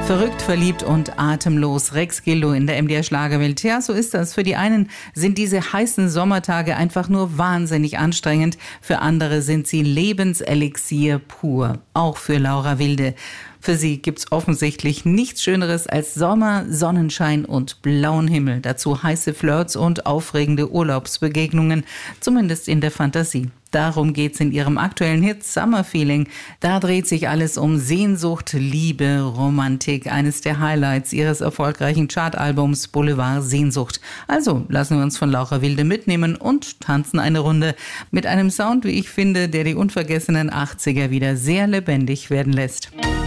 Verrückt, verliebt und atemlos. Rex Gildo in der MDR Schlagerwelt. Ja, so ist das. Für die einen sind diese heißen Sommertage einfach nur wahnsinnig anstrengend. Für andere sind sie Lebenselixier pur. Auch für Laura Wilde. Für sie gibt's offensichtlich nichts Schöneres als Sommer, Sonnenschein und blauen Himmel. Dazu heiße Flirts und aufregende Urlaubsbegegnungen, zumindest in der Fantasie. Darum geht's in ihrem aktuellen Hit Summer Feeling. Da dreht sich alles um Sehnsucht, Liebe, Romantik. Eines der Highlights ihres erfolgreichen Chartalbums Boulevard Sehnsucht. Also lassen wir uns von Laura Wilde mitnehmen und tanzen eine Runde mit einem Sound, wie ich finde, der die unvergessenen 80er wieder sehr lebendig werden lässt.